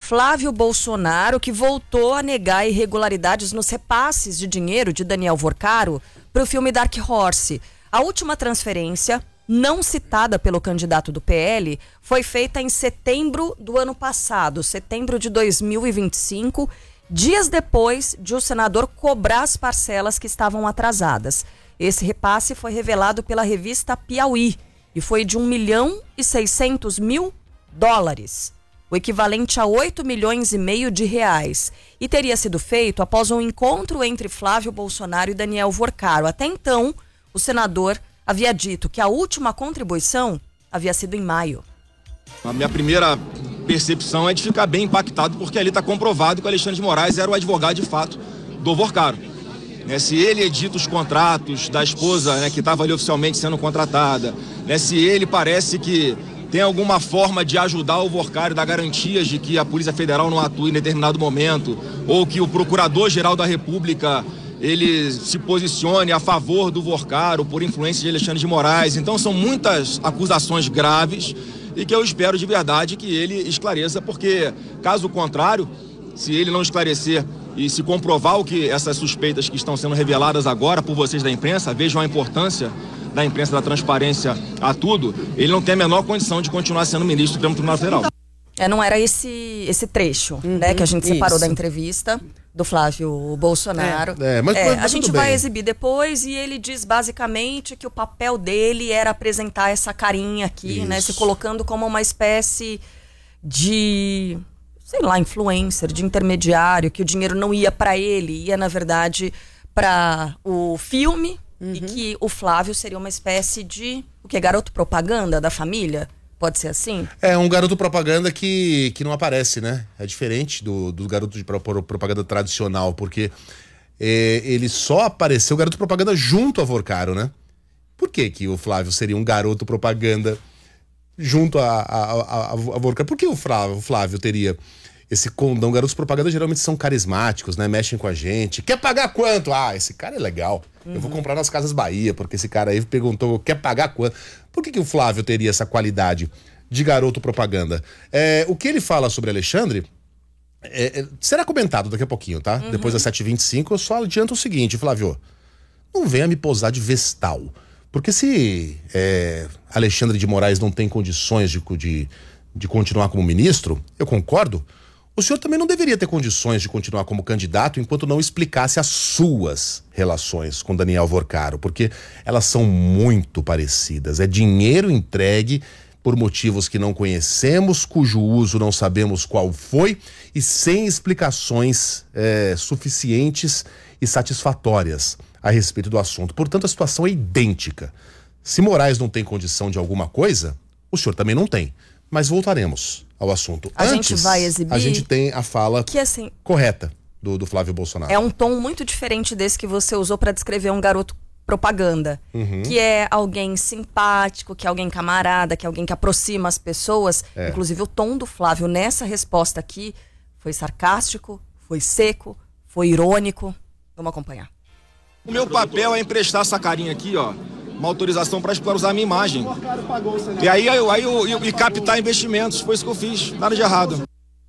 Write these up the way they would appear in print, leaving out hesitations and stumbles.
Flávio Bolsonaro, que voltou a negar irregularidades nos repasses de dinheiro de Daniel Vorcaro para o filme Dark Horse. A última transferência, não citada pelo candidato do PL, foi feita em setembro do ano passado, setembro de 2025, dias depois de o senador cobrar as parcelas que estavam atrasadas. Esse repasse foi revelado pela revista Piauí e foi de $1.600.000, o equivalente a 8,5 milhões de reais, e teria sido feito após um encontro entre Flávio Bolsonaro e Daniel Vorcaro. Até então, o senador havia dito que a última contribuição havia sido em maio. A minha primeira percepção é de ficar bem impactado, porque ali está comprovado que o Alexandre de Moraes era o advogado de fato do Vorcaro. Se ele edita os contratos da esposa, que estava ali oficialmente sendo contratada, se ele parece que tem alguma forma de ajudar o Vorcaro, dar garantias de que a Polícia Federal não atue em determinado momento, ou que o Procurador-Geral da República ele se posicione a favor do Vorcaro por influência de Alexandre de Moraes. Então são muitas acusações graves e que eu espero de verdade que ele esclareça, porque caso contrário, se ele não esclarecer e se comprovar o que essas suspeitas que estão sendo reveladas agora por vocês da imprensa, vejam a importância da imprensa, da transparência a tudo, ele não tem a menor condição de continuar sendo ministro do Supremo Tribunal Federal. Não era esse trecho, que a gente separou da entrevista do Flávio Bolsonaro. Mas a gente vai exibir depois, e ele diz basicamente que o papel dele era apresentar essa carinha aqui, se colocando como uma espécie de, influencer, de intermediário, que o dinheiro não ia para ele, ia na verdade para o filme, e que o Flávio seria uma espécie de, garoto propaganda da família. Pode ser assim? É um garoto propaganda que não aparece, né? É diferente do garoto de propaganda tradicional, porque ele só apareceu garoto propaganda junto a Vorcaro, né? Por que o Flávio seria um garoto propaganda junto a Vorcaro? Por que o Flávio teria esse condão? Garotos propaganda geralmente são carismáticos, né? Mexem com a gente. Quer pagar quanto? Esse cara é legal. Eu vou comprar nas Casas Bahia, porque esse cara aí perguntou, quer pagar quanto? Por que o Flávio teria essa qualidade de garoto propaganda? O que ele fala sobre Alexandre será comentado daqui a pouquinho, tá? Depois das 7h25, eu só adianto o seguinte, Flávio, não venha me posar de vestal. Porque se Alexandre de Moraes não tem condições de continuar como ministro, eu concordo, o senhor também não deveria ter condições de continuar como candidato enquanto não explicasse as suas relações com Daniel Vorcaro, porque elas são muito parecidas. É dinheiro entregue por motivos que não conhecemos, cujo uso não sabemos qual foi, e sem explicações suficientes e satisfatórias a respeito do assunto. Portanto, a situação é idêntica. Se Moraes não tem condição de alguma coisa, o senhor também não tem. Mas voltaremos ao assunto. Antes, gente vai exibir, a gente tem a fala correta do Flávio Bolsonaro. É um tom muito diferente desse que você usou para descrever um garoto propaganda, que é alguém simpático, que é alguém camarada, que é alguém que aproxima as pessoas. Inclusive o tom do Flávio nessa resposta aqui foi sarcástico, foi seco, foi irônico. Vamos acompanhar. O meu papel é emprestar essa carinha aqui, uma autorização para usar a minha imagem. E aí captar investimentos. Foi isso que eu fiz. Nada de errado.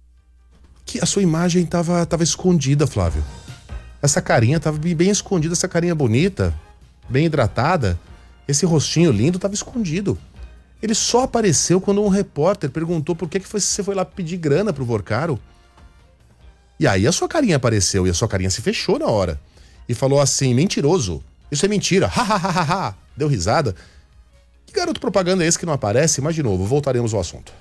Que a sua imagem tava escondida, Flávio. Essa carinha tava bem escondida, essa carinha bonita, bem hidratada. Esse rostinho lindo tava escondido. Ele só apareceu quando um repórter perguntou por que você foi lá pedir grana pro Vorcaro. E aí a sua carinha apareceu, e a sua carinha se fechou na hora. E falou assim, mentiroso. Isso é mentira. Ha, ha, ha, ha, ha. Deu risada. Que garoto propaganda é esse que não aparece? Mas de novo, voltaremos ao assunto.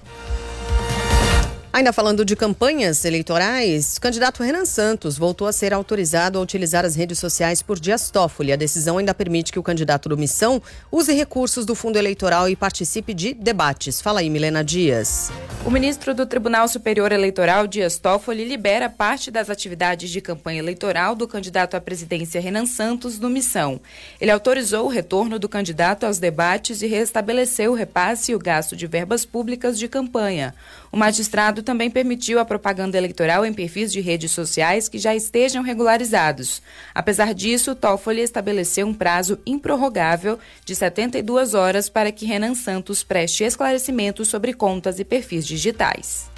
Ainda falando de campanhas eleitorais, o candidato Renan Santos voltou a ser autorizado a utilizar as redes sociais por Dias Toffoli. A decisão ainda permite que o candidato do Missão use recursos do fundo eleitoral e participe de debates. Fala aí, Milena Dias. O ministro do Tribunal Superior Eleitoral, Dias Toffoli, libera parte das atividades de campanha eleitoral do candidato à presidência Renan Santos no Missão. Ele autorizou o retorno do candidato aos debates e restabeleceu o repasse e o gasto de verbas públicas de campanha. O magistrado também permitiu a propaganda eleitoral em perfis de redes sociais que já estejam regularizados. Apesar disso, Toffoli estabeleceu um prazo improrrogável de 72 horas para que Renan Santos preste esclarecimentos sobre contas e perfis digitais.